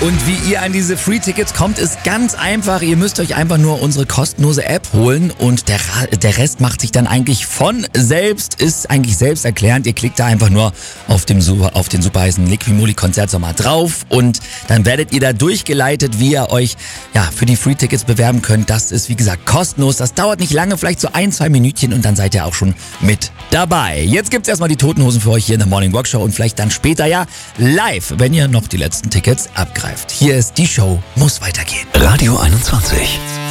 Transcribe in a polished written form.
Und wie ihr an diese Free-Tickets kommt, ist ganz einfach. Ihr müsst euch einfach nur unsere kostenlose App holen und der Rest macht sich dann eigentlich von selbst, ist eigentlich selbsterklärend. Ihr klickt da einfach nur auf den super heißen Liquimoli-Konzertsommer drauf und dann werdet ihr da durchgeleitet, wie ihr euch für die Free-Tickets bewerben könnt. Das ist, wie gesagt, kostenlos. Das dauert nicht lange, vielleicht so 1-2 Minütchen und dann seid ihr auch schon mit dabei. Jetzt gibt's erstmal die Toten Hosen für euch hier in der Morning Rock Show und vielleicht dann später live, wenn ihr noch die letzten Tickets abgreift. Hier ist die Show, muss weitergehen. Radio 21.